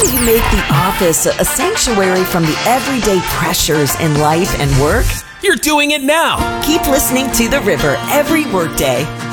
you make the office a sanctuary from the everyday pressures in life and work? You're doing it now. Keep listening to The River every workday.